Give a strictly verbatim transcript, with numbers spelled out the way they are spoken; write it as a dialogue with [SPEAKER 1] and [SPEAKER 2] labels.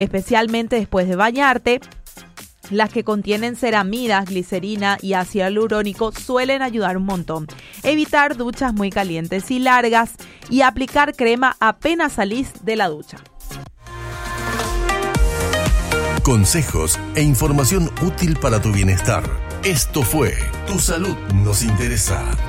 [SPEAKER 1] especialmente después de bañarte. Las que contienen ceramidas, glicerina y ácido hialurónico suelen ayudar un montón. Evitar duchas muy calientes y largas y aplicar crema apenas salís de la ducha.
[SPEAKER 2] Consejos e información útil para tu bienestar. Esto fue Tu Salud Nos Interesa.